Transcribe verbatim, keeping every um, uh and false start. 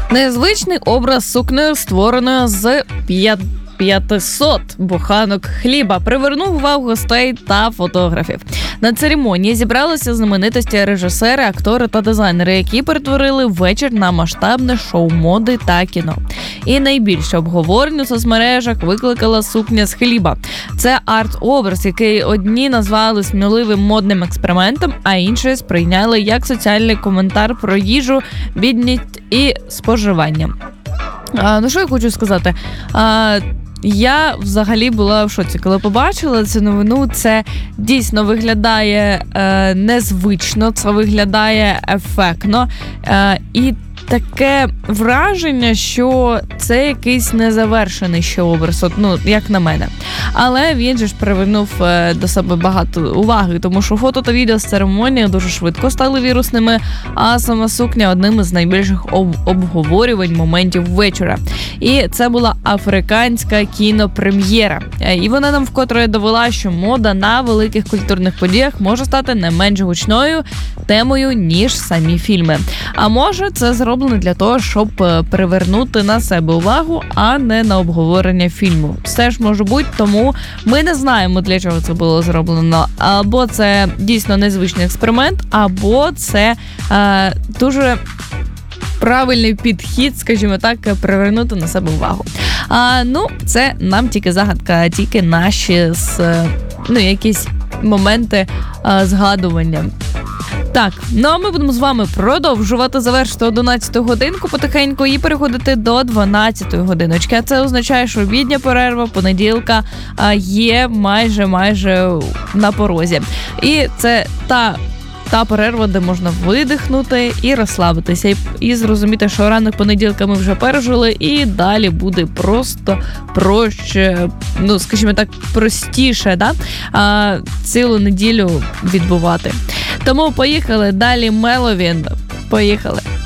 Незвичний образ сукни, створеної з п'ятисот буханок хліба, привернув увагу гостей та фотографів. На церемонії зібралися знаменитості режисери, актори та дизайнери, які перетворили вечір на масштабне шоу моди та кіно. І найбільше обговорень у соцмережах викликала сукня з хліба. Це арт-образ, який одні назвали сміливим модним експериментом, а інші сприйняли як соціальний коментар про їжу, бідність і споживання. А, ну що я хочу сказати? А, Я взагалі була в шоці, коли побачила цю новину. Це дійсно виглядає е, незвично, це виглядає ефектно. Е, і таке враження, що це якийсь незавершений ще образ, от, ну, як на мене. Але він же ж привернув е, до себе багато уваги, тому що фото та відео з церемонії дуже швидко стали вірусними, а сама сукня одним із найбільших об- обговорювань моментів вечора. І це була африканська кінопрем'єра. Е, і вона нам вкотре довела, що мода на великих культурних подіях може стати не менш гучною темою, ніж самі фільми. А може це зроблено для того, щоб привернути на себе увагу, а не на обговорення фільму. Все ж може бути, тому ми не знаємо, для чого це було зроблено. Або це дійсно незвичний експеримент, або це е, дуже правильний підхід, скажімо так, привернути на себе увагу. А, ну, це нам тільки загадка, тільки наші ну, якісь моменти а, згадування. Так, ну а ми будемо з вами продовжувати завершити одинадцяту годинку потихеньку і переходити до дванадцятої годиночки. А це означає, що обідня перерва понеділка є майже-майже на порозі. І це та Та перерва, де можна видихнути і розслабитися, і, і зрозуміти, що ранок понеділка ми вже пережили, і далі буде просто проще, ну, скажімо так, простіше, да? а, цілу неділю відбувати. Тому поїхали, далі Меловін, поїхали.